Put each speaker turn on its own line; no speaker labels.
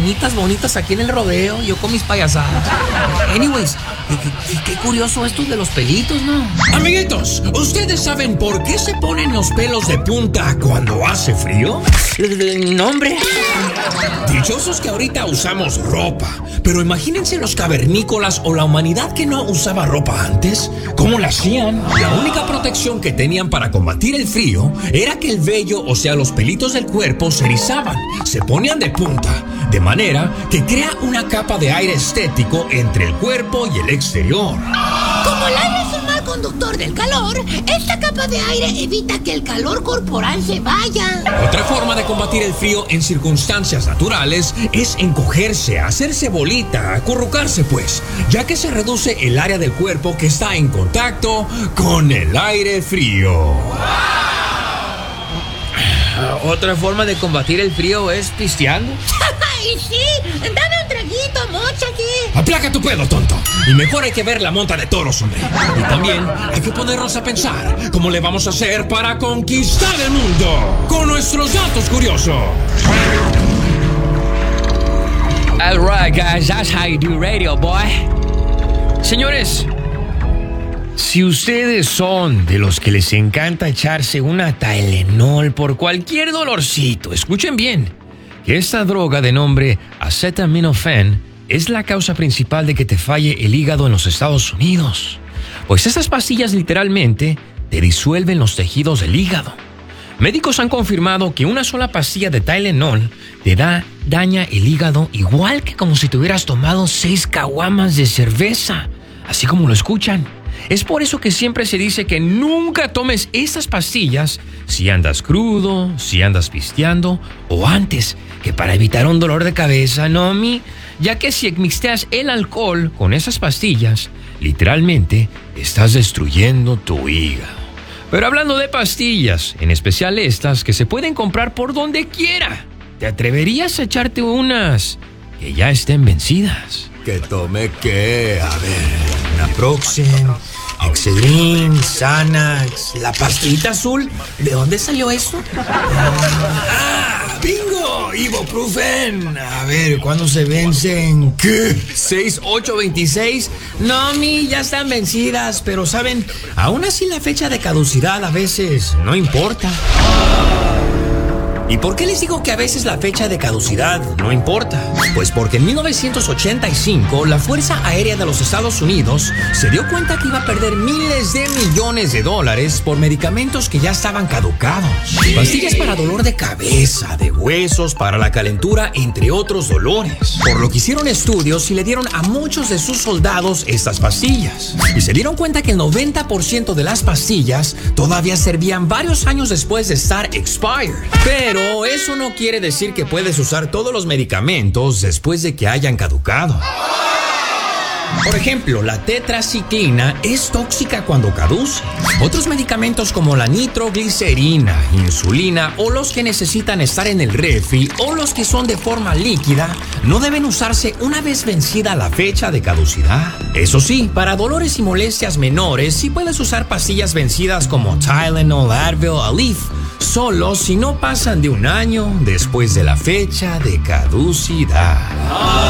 mañanitas bonitas aquí en el rodeo, yo con mis payasadas. Anyways, qué curioso esto de los pelitos, ¿no?
Amiguitos, ¿ustedes saben por qué se ponen los pelos de punta cuando hace frío?
No, hombre.
Dichosos que ahorita usamos ropa, pero imagínense los cavernícolas o la humanidad que no usaba ropa antes. ¿Cómo la hacían? La única protección que tenían para combatir el frío era que el vello, o sea, los pelitos del cuerpo, se erizaban, se ponían de punta, de manera que crea una capa de aire estético entre el cuerpo y el exterior.
Como el aire es un mal conductor del calor, esta capa de aire evita que el calor corporal se vaya.
Otra forma de combatir el frío en circunstancias naturales es encogerse, hacerse bolita, acurrucarse pues, ya que se reduce el área del cuerpo que está en contacto con el aire frío.
Otra forma de combatir el frío es pisteando.
¡Ay, sí! ¡Dame un traguito, mocha aquí!
¡Aplaca tu pedo, tonto! Y mejor hay que ver la monta de toros, hombre. Y también hay que ponernos a pensar cómo le vamos a hacer para conquistar el mundo con nuestros datos curiosos.
All right, guys, that's how you do radio, boy. Señores, si ustedes son de los que les encanta echarse una Tylenol por cualquier dolorcito, escuchen bien, que esta droga de nombre acetaminophen es la causa principal de que te falle el hígado en los Estados Unidos. Pues esas pastillas literalmente te disuelven los tejidos del hígado. Médicos han confirmado que una sola pastilla de Tylenol te daña el hígado igual que como si te hubieras tomado 6 caguamas de cerveza, así como lo escuchan. Es por eso que siempre se dice que nunca tomes estas pastillas si andas crudo, si andas pisteando o antes, que para evitar un dolor de cabeza, ¿no, mi? Ya que si mixteas el alcohol con esas pastillas, literalmente estás destruyendo tu hígado. Pero hablando de pastillas, en especial estas que se pueden comprar por donde quiera, ¿te atreverías a echarte unas que ya estén vencidas?
¿Que tome qué? A ver, Naproxen, Excedrin, Xanax,
¿La pastillita azul? ¿De dónde salió eso?
¡Bingo! Ibuprofen. A ver, ¿cuándo se vencen? ¿Qué?
6, 8, 26. No, ya están vencidas, pero saben, aún así la fecha de caducidad a veces no importa. ¿Y por qué les digo que a veces la fecha de caducidad no importa? Pues porque en 1985 la Fuerza Aérea de los Estados Unidos se dio cuenta que iba a perder miles de millones de dólares por medicamentos que ya estaban caducados. Pastillas para dolor de cabeza, de huesos, para la calentura, entre otros dolores. Por lo que hicieron estudios y le dieron a muchos de sus soldados estas pastillas. Y se dieron cuenta que el 90% de las pastillas todavía servían varios años después de estar expired. Pero eso no quiere decir que puedes usar todos los medicamentos después de que hayan caducado. Por ejemplo, la tetraciclina es tóxica cuando caduce. Otros medicamentos como la nitroglicerina, insulina o los que necesitan estar en el refri o los que son de forma líquida no deben usarse una vez vencida la fecha de caducidad. Eso sí, para dolores y molestias menores sí puedes usar pastillas vencidas como Tylenol, Advil, Aleve, solo si no pasan de un año después de la fecha de caducidad.